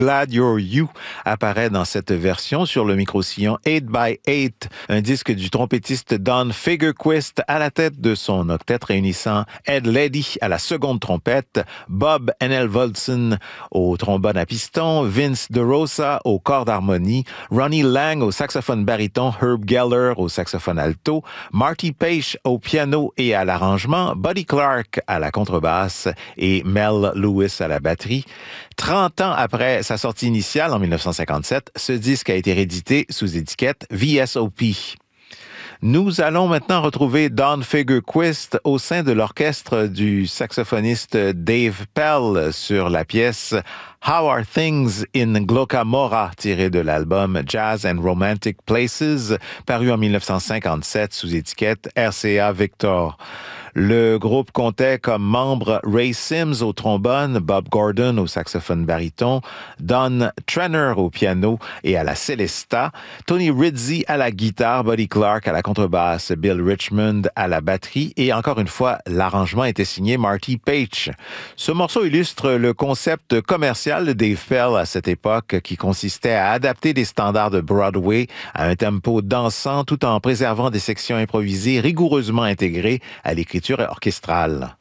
Glad You're You apparaît dans cette version sur le micro-sillon 8x8, un disque du trompettiste Don Fagerquist à la tête de son octet réunissant Ed Leddy à la seconde trompette, Bob Enelvoldsen au trombone à piston, Vince DeRosa au corps d'harmonie, Ronnie Lang au saxophone baryton, Herb Geller au saxophone alto, Marty Paich au piano et à l'arrangement, Buddy Clark à la contrebasse et Mel Lewis à la batterie. 30 ans après sa sortie initiale en 1957, ce disque a été réédité sous étiquette VSOP. Nous allons maintenant retrouver Don Fagerquist au sein de l'orchestre du saxophoniste Dave Pell sur la pièce How Are Things in Glocamora, tirée de l'album Jazz and Romantic Places, paru en 1957 sous étiquette RCA Victor. Le groupe comptait comme membres Ray Sims au trombone, Bob Gordon au saxophone baryton, Don Trenner au piano et à la celesta, Tony Rizzi à la guitare, Buddy Clark à la contrebasse, Bill Richmond à la batterie et encore une fois, l'arrangement était signé Marty Paich. Ce morceau illustre le concept commercial de Dave Pell à cette époque qui consistait à adapter des standards de Broadway à un tempo dansant tout en préservant des sections improvisées rigoureusement intégrées à l'écriture orchestrale.